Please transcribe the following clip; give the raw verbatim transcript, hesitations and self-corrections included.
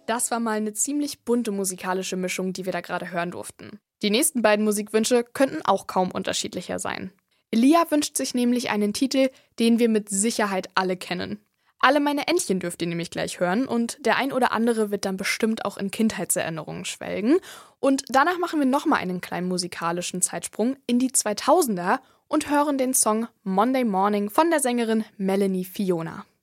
Das war mal eine ziemlich bunte musikalische Mischung, die wir da gerade hören durften. Die nächsten beiden Musikwünsche könnten auch kaum unterschiedlicher sein. Elia wünscht sich nämlich einen Titel, den wir mit Sicherheit alle kennen. Alle meine Entchen dürft ihr nämlich gleich hören und der ein oder andere wird dann bestimmt auch in Kindheitserinnerungen schwelgen. Und danach machen wir nochmal einen kleinen musikalischen Zeitsprung in die zweitausender und hören den Song Monday Morning von der Sängerin Melanie Fiona.